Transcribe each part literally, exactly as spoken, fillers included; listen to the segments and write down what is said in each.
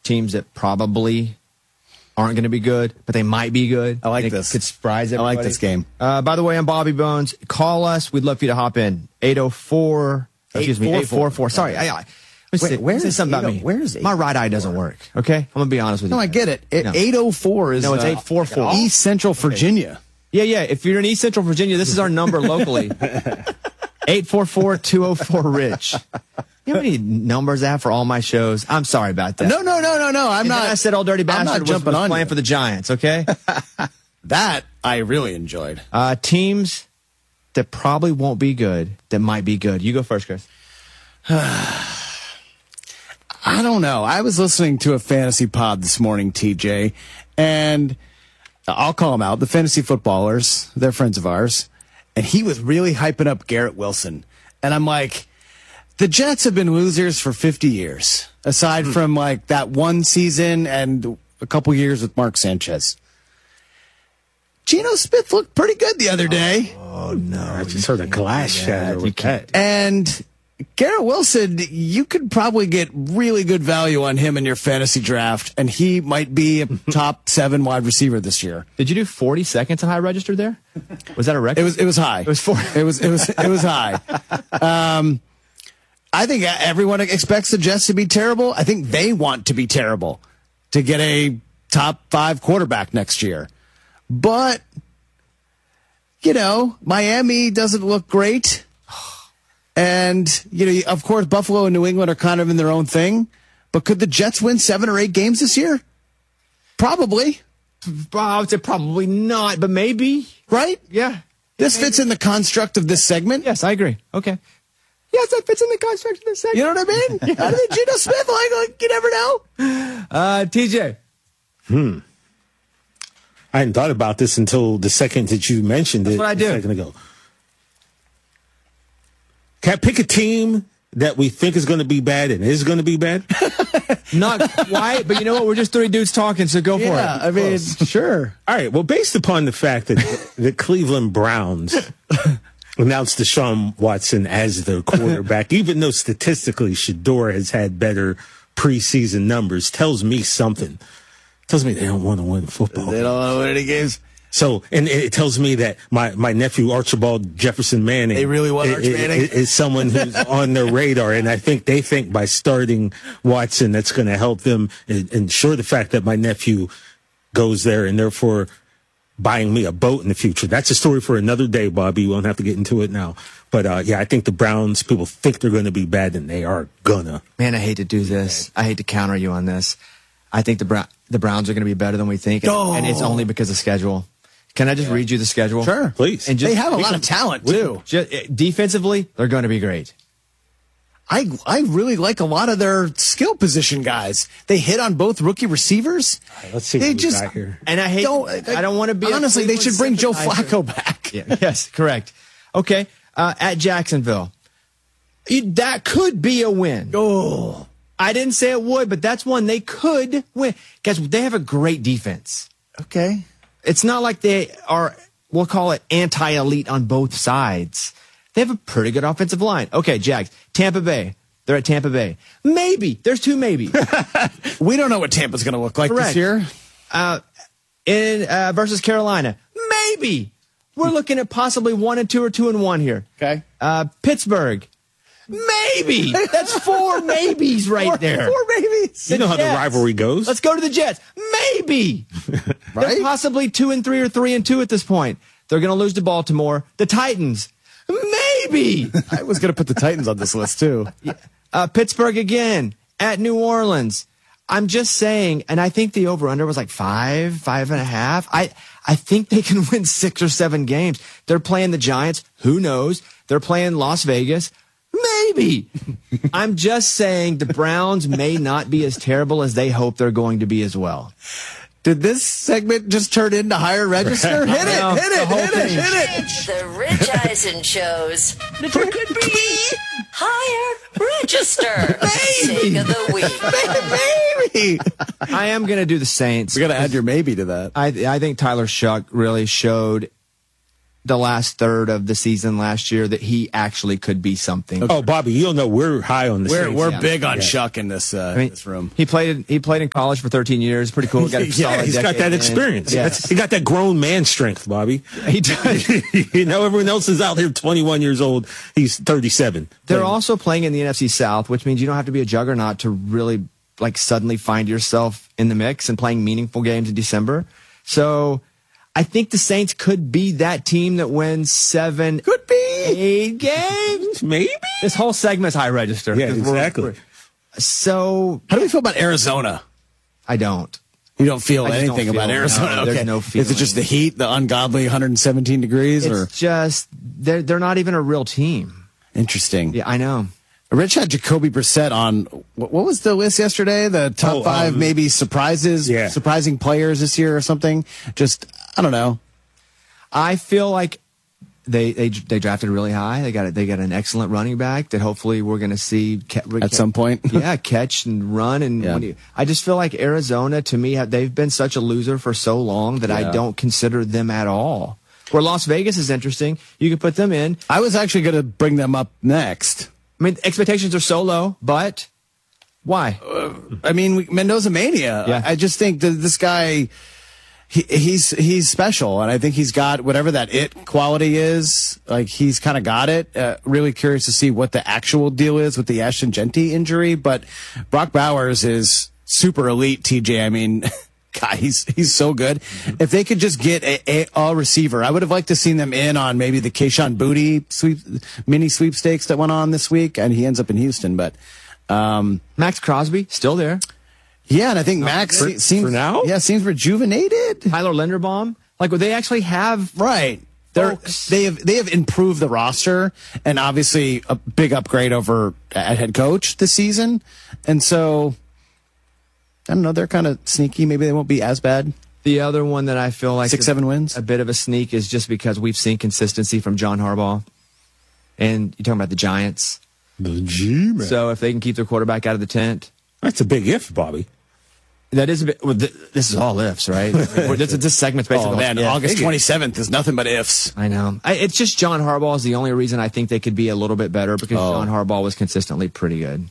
teams that probably aren't going to be good, but they might be good. I like it this. Could surprise everybody. I like this game. Uh, by the way, I'm Bobby Bones. Call us. We'd love for you to hop in. eight oh four Excuse me, eight four four. Sorry. I, I, Wait, where say is something about me? Where is My right eye doesn't work, okay? I'm going to be honest with you. No, I get it. it No. eight oh four is No, it's uh, eight four four. East Central Virginia. Yeah, yeah. If you're in East Central Virginia, this is our number locally. eight four four, two oh four, RICH. You know how many numbers I have for all my shows? I'm sorry about that. No, no, no, no, no. I'm And not. then I said Old Dirty Bastard I'm not was, jumping was on playing you. for the Giants, okay? That I really enjoyed. Uh, teams that probably won't be good, that might be good. You go first, Chris. I don't know. I was listening to a fantasy pod this morning, T J, and I'll call them out. The fantasy footballers, they're friends of ours, and he was really hyping up Garrett Wilson. And I'm like, the Jets have been losers for fifty years, aside from like that one season and a couple years with Mark Sanchez. Geno Smith looked pretty good the other day. Oh, no. I just heard a glass shatter with that. And Garrett Wilson, you could probably get really good value on him in your fantasy draft, and he might be a top seven wide receiver this year. Did you do forty seconds in high register there? Was that a record? It was it was high. It was four. It was it was it was high. Um, I think everyone expects the Jets to be terrible. I think they want to be terrible to get a top five quarterback next year. But you know, Miami doesn't look great. And, you know, of course, Buffalo and New England are kind of in their own thing. But could the Jets win seven or eight games this year? Probably. I would say probably not, but maybe. Right? Yeah. This fits in the construct of this segment. Yes, I agree. Okay. Yes, that fits in the construct of this segment. You know what I mean? I mean, Geno Smith, like, like, you never know. Uh, T J. Hmm. I hadn't thought about this until the second that you mentioned That's it what I do. a second ago. Can I pick a team that we think is going to be bad and is going to be bad? Not quite, but you know what? We're just three dudes talking, so go for Yeah, it. I mean, sure. All right. Well, based upon the fact that the Cleveland Browns announced Deshaun Watson as their quarterback, even though statistically Shador has had better preseason numbers, tells me something. Tells me they don't want to win football. They don't want to win any games. So, and it tells me that my, my nephew Archibald Jefferson Manning, They really want i- Arch i- Manning? is, is someone who's on their radar, and I think they think by starting Watson, that's going to help them ensure the fact that my nephew goes there, and therefore buying me a boat in the future. That's a story for another day, Bobby. We won't have to get into it now. But uh, yeah, I think the Browns, people think they're going to be bad, and they are gonna. Man, I hate to do this. I hate to counter you on this. I think the Brown, the Browns are going to be better than we think, and, Oh. and it's only because of schedule. Can I just read you the schedule? Sure. Please. And just, They have a we lot can- of talent, we- too. ju- defensively, they're going to be great. I I really like a lot of their skill position guys. They hit on both rookie receivers. Let's see They what we just got here. And I hate. Don't, I don't want to be. a honestly. They Cleveland should bring Joe sympathizer. Flacco back. Yeah, yes, correct. Okay, uh, at Jacksonville, You- that could be a win. Oh, I didn't say it would, but that's one they could win. Guys, they have a great defense. okay. It's not like they are, we'll call it anti-elite on both sides. They have a pretty good offensive line. Okay, Jags. Tampa Bay. They're at Tampa Bay. Maybe. There's two maybe. We don't know what Tampa's going to look like Correct. this year. uh, in uh, versus Carolina. Maybe. We're looking at possibly one and two or two and one here. Okay. Uh, Pittsburgh. Maybe. That's four maybes right Four- there. Four babies. You know how the Jets. rivalry goes. Let's go to the Jets. Maybe. Right? They're possibly two and three or three and two at this point. They're going to lose to Baltimore. The Titans. Maybe. I was going to put the Titans on this list too. Uh, Pittsburgh again at New Orleans. I'm just saying, and I think the over-under was like five, five and a half. I, I think they can win six or seven games. They're playing the Giants. Who knows? They're playing Las Vegas. Maybe. I'm just saying the Browns may not be as terrible as they hope they're going to be as well. Did this segment just turn into higher register? Hit it, No, hit the it, whole hit it, thing. hit it. It's the Rich Eisen Show's Higher Register Take of the Week. Maybe. I am going to do the Saints. We got to add your maybe to that. I I think Tyler Shuck really showed the last third of the season last year that he actually could be something. Oh, Bobby, you'll know we're high on the We're Saints. we're yeah. big on Yeah. Shuck in this uh, I mean, this room. He played he played in college for thirteen years. Pretty cool. Got a Yeah, solid he's got decade that in. experience. Yeah. That's, he got that grown man strength, Bobby. He does. You know, everyone else is out here twenty-one years old. He's thirty-seven. They're But- also playing in the N F C South, which means you don't have to be a juggernaut to really like suddenly find yourself in the mix and playing meaningful games in December. So I think the Saints could be that team that wins seven, Could be. eight games. maybe. This whole segment's high register. Yeah, 'cause we're- exactly. So How do we feel about Arizona? I don't. You don't feel I just anything don't about feel- Arizona? no, there's okay. no Is it just the feeling. heat, the ungodly one hundred seventeen degrees, or It's just they're they're not even a real team. interesting? Yeah, I know. Rich had Jacoby Brissett on. What what was the list yesterday? The top Oh, five, um, maybe surprises, yeah. surprising players this year or something. Just I don't know. I feel like they they they drafted really high. They got they got an excellent running back that hopefully we're going to see ca- At some point. yeah, catch and run. And Yeah. when you, I just feel like Arizona to me have, they've been such a loser for so long that I Yeah. don't consider them at all. Where Las Vegas is interesting, you can put them in. I was actually going to bring them up next. I mean, expectations are so low, but why? I mean, we- Mendoza Mania. Yeah. I just think that this guy, he, he's he's special, and I think he's got whatever that it quality is. Like he's kind of got it. Uh, really curious to see what the actual deal is with the Ashton Genty injury. But Brock Bowers is super elite. T J. I mean. God, he's he's so good. If they could just get a, a, a receiver, I would have liked to seen them in on maybe the Keyshawn Booty sweep mini sweepstakes that went on this week, and he ends up in Houston. But um, Max Crosby still there. yeah, and I think Max for- seems for now? yeah seems rejuvenated. Tyler Linderbaum. Like, well, they actually have Right. They're, Folks. they have they have improved the roster, and obviously a big upgrade over at head coach this season. And so I don't know, they're kind of sneaky. Maybe they won't be as bad. the other one that I feel like Six, is seven wins? a bit of a sneak is just because we've seen consistency from John Harbaugh. And you're talking about the Giants. The G-Man. So if they can keep their quarterback out of the tent, That's a big if, Bobby. that is a bit. Well, th- this is all ifs, right? We're- this, this segment's basically Oh man, yeah, August big- twenty seventh is nothing but ifs. I know. I, it's just John Harbaugh is the only reason I think they could be a little bit better because Oh. John Harbaugh was consistently pretty good.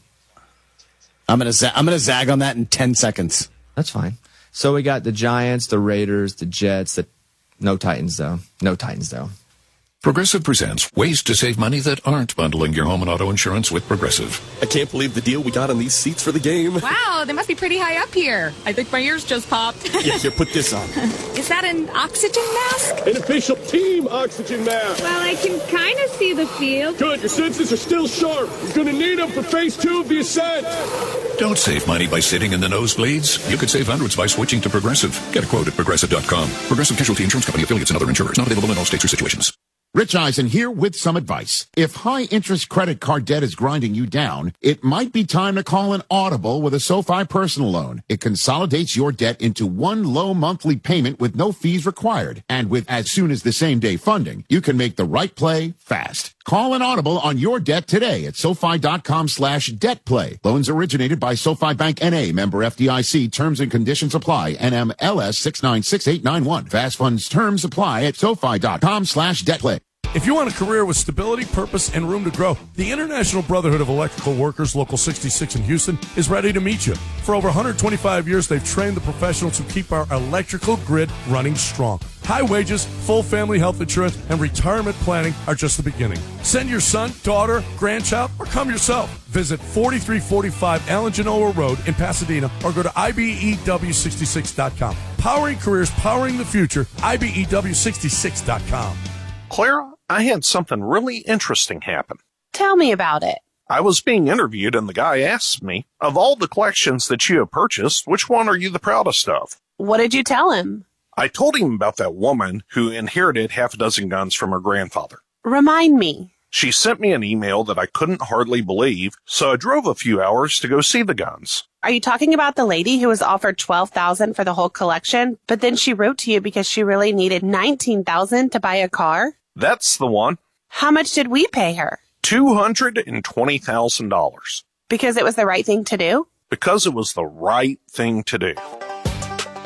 I'm gonna za- I'm gonna zag on that in ten seconds. That's fine. So we got the Giants, the Raiders, the Jets, the no Titans though. No Titans though. Progressive presents ways to save money that aren't bundling your home and auto insurance with Progressive. I can't believe the deal we got on these seats for the game. Wow, they must be pretty high up here. I think my ears just popped. Yeah, here, put this on. Is that an oxygen mask? An official team oxygen mask. Well, I can kind of see the field. Good, your senses are still sharp. You're gonna need them for phase two of the ascent. Don't save money by sitting in the nosebleeds. You could save hundreds by switching to Progressive. Get a quote at progressive dot com. Progressive Casualty Insurance Company affiliates and other insurers. Not available in all states or situations. Rich Eisen here with some advice. If high interest credit card debt is grinding you down, it might be time to call an audible with a SoFi personal loan. It consolidates your debt into one low monthly payment with no fees required. And with as soon as the same day funding, you can make the right play fast. Call an audible on your debt today at SoFi.com slash debt play. Loans originated by SoFi Bank N A, member F D I C. Terms and conditions apply. N M L S six nine six eight nine one. Fast funds terms apply at SoFi.com slash debt play. If you want a career with stability, purpose, and room to grow, the International Brotherhood of Electrical Workers, Local sixty-six in Houston, is ready to meet you. For over one hundred twenty-five years, they've trained the professionals who keep our electrical grid running strong. High wages, full family health insurance, and retirement planning are just the beginning. Send your son, daughter, grandchild, or come yourself. Visit forty-three forty-five Alan Genoa Road in Pasadena or go to I B E W sixty-six dot com. Powering careers, powering the future, I B E W sixty-six dot com. Clara, I had something really interesting happen. Tell me about it. I was being interviewed and the guy asked me, of all the collections that you have purchased, which one are you the proudest of? What did you tell him? I told him about that woman who inherited half a dozen guns from her grandfather. Remind me. She sent me an email that I couldn't hardly believe, so I drove a few hours to go see the guns. Are you talking about the lady who was offered twelve thousand dollars for the whole collection, but then she wrote to you because she really needed nineteen thousand dollars to buy a car? That's the one. How much did we pay her? two hundred twenty thousand dollars. Because it was the right thing to do? Because it was the right thing to do.